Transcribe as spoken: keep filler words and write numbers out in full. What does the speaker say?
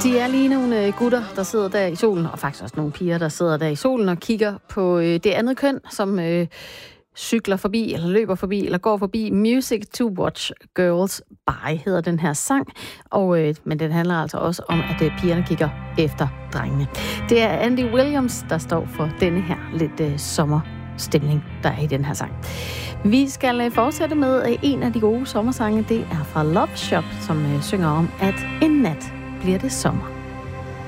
De er lige nogle gutter, der sidder der i solen, og faktisk også nogle piger, der sidder der i solen og kigger på det andet køn, som øh, cykler forbi, eller løber forbi, eller går forbi. Music to Watch Girls By hedder den her sang, og, øh, men den handler altså også om, at øh, pigerne kigger efter drengene. Det er Andy Williams, der står for denne her lidt øh, sommerstemning, der er i den her sang. Vi skal øh, fortsætte med øh, en af de gode sommersange. Det er fra Love Shop, som øh, synger om, at en nat bliver det sommer.